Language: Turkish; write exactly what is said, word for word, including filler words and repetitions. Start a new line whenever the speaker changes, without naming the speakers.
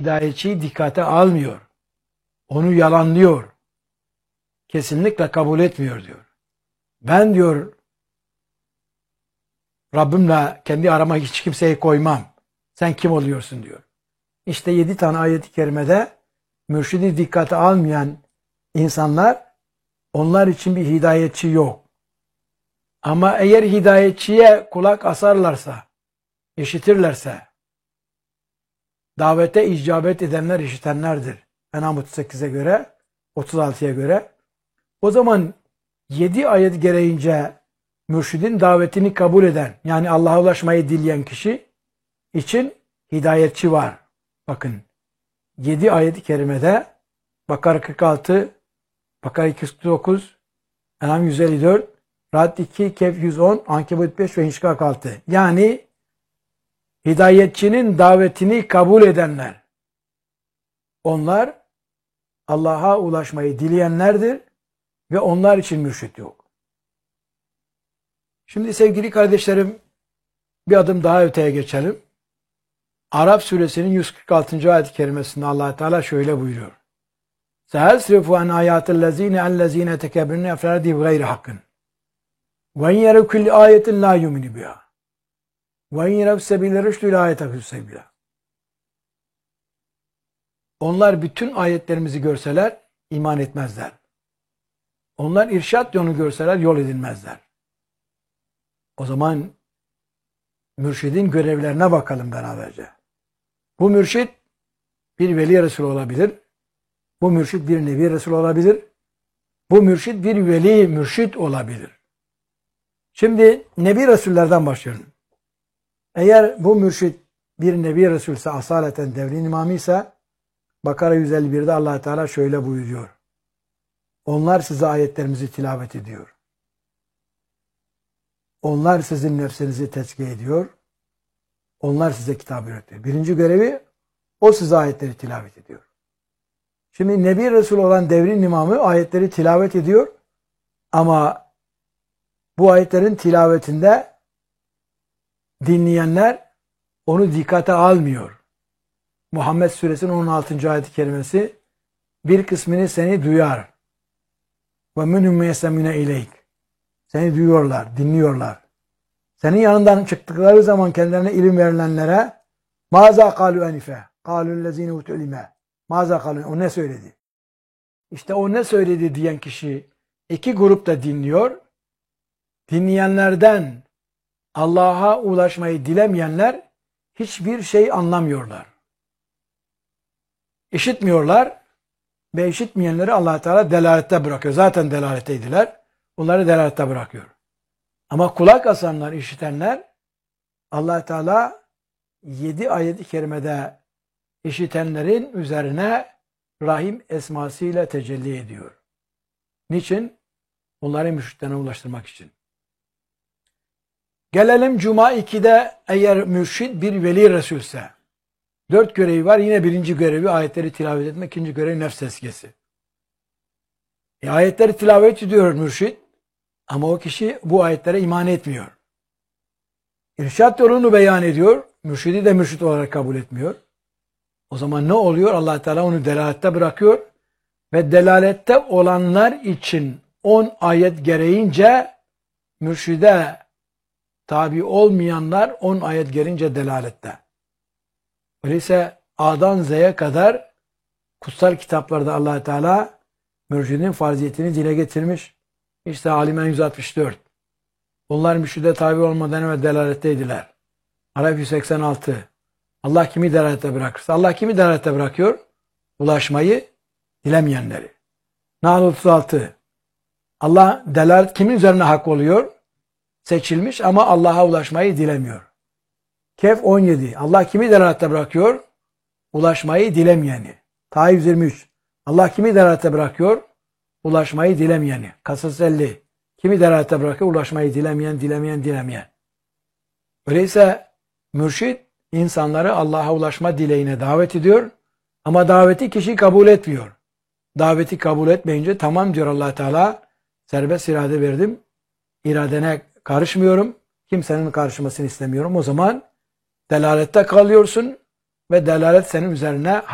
hidayetçiyi dikkate almıyor. Onu yalanlıyor. Kesinlikle kabul etmiyor diyor. Ben diyor Rabbimle kendi arama hiç kimseyi koymam. Sen kim oluyorsun diyor. İşte yedi tane ayet-i kerimede mürşidi dikkate almayan insanlar, onlar için bir hidayetçi yok. Ama eğer hidayetçiye kulak asarlarsa, işitirlerse, davete icabet edenler işitenlerdir. En'am otuz sekize göre, otuz altıya göre. O zaman yedi ayet gereğince mürşidin davetini kabul eden, yani Allah'a ulaşmayı dileyen kişi için hidayetçi var. Bakın, yedi ayet-i kerimede Bakara kırk altı, Bakara iki yüz kırk dokuz, En'am yüz elli dört, Ra'd iki, Kehf yüz on, Ankebut beş ve İnşikak altı. Yani hidayetçinin davetini kabul edenler, onlar Allah'a ulaşmayı dileyenlerdir ve onlar için mürşit yok. Şimdi sevgili kardeşlerim, bir adım daha öteye geçelim. Araf suresinin yüz kırk altıncı ayet-i kerimesinde Allah Teala şöyle buyuruyor. Sehasrifu an ayatillezine ellezine tekebbirne efradi gayri hakkın. Ve in yerev kulli ayetin la yuminu biha. Ve in yerev sebile rüştü la yetekü sebile. Onlar bütün ayetlerimizi görseler iman etmezler. Onlar irşat yolunu görseler yol edilmezler. O zaman mürşidin görevlerine bakalım beraberce. Bu mürşid bir veli resul olabilir. Bu mürşid bir nebi resul olabilir. Bu mürşid bir veli mürşid olabilir. Şimdi nebi resullerden başlayalım. Eğer bu mürşid bir nebi resulse, asaleten devrin imamı ise Bakara yüz elli birde Allah Teala şöyle buyuruyor. Onlar size ayetlerimizi tilavet ediyor. Onlar sizin nefsinizi tezkiye ediyor. Onlar size kitabı öğretiyor. Birinci görevi o size ayetleri tilavet ediyor. Şimdi Nebi Resul olan devrin imamı ayetleri tilavet ediyor. Ama bu ayetlerin tilavetinde dinleyenler onu dikkate almıyor. Muhammed Suresinin on altıncı ayet-i kerimesi bir kısmını seni duyar. Ve minhum yesemine ileyk. Seni duyuyorlar, dinliyorlar. Senin yanından çıktıkları zaman kendilerine ilim verilenlere maza kalu enife, kalu lezine utul ilme. Maza kalu, o ne söyledi? İşte o ne söyledi diyen kişi iki grupta dinliyor. Dinleyenlerden Allah'a ulaşmayı dilemeyenler hiçbir şey anlamıyorlar. İşitmiyorlar ve işitmeyenleri Allah Teala delalette bırakıyor. Zaten delaletteydiler. Onları delalette bırakıyor. Ama kulak asanlar, işitenler Allah Teala yedi ayet-i kerimede işitenlerin üzerine Rahim esmasıyla tecelli ediyor. Niçin? Onları mürşitlerine ulaştırmak için. Gelelim Cuma ikide eğer mürşid bir veli resulse. Dört görevi var. Yine birinci görevi ayetleri tilavet etmek. İkinci görevi nefs tezkiyesi. E, ayetleri tilavet ediyor mürşid. Ama o kişi bu ayetlere iman etmiyor. İrşad yolunu beyan ediyor. Mürşidi de mürşid olarak kabul etmiyor. O zaman ne oluyor? Allah Teala onu delalette bırakıyor. Ve delalette olanlar için on ayet gereğince mürşide tabi olmayanlar on ayet gelince delalette. Öyleyse A'dan Z'ye kadar kutsal kitaplarda Allah Teala mürşidin farziyetini dile getirmiş. İşte Alimen yüz altmış dört. Onlar mürşide tabi olmadan evvel delaletteydiler. Araf yüz seksen altı. Allah kimi delalette bırakırsa. Allah kimi delalette bırakıyor? Ulaşmayı dilemeyenleri. Nahl otuz altı. Allah delalet kimin üzerine hak oluyor? Seçilmiş ama Allah'a ulaşmayı dilemiyor. Kehf on yedi. Allah kimi delalette bırakıyor? Ulaşmayı dilemeyeni. Taha yüz yirmi üç. Allah kimi delalette bırakıyor? Ulaşmayı dilemeyeni. Kasas elli. Kimi delalette bırakıyor? Ulaşmayı dilemeyen, dilemeyen, dilemeyen. Öyleyse mürşid insanları Allah'a ulaşma dileğine davet ediyor. Ama daveti kişi kabul etmiyor. Daveti kabul etmeyince tamam diyor Allah Teala, serbest irade verdim. İradene karışmıyorum. Kimsenin karışmasını istemiyorum. O zaman delalette kalıyorsun ve delalet senin üzerine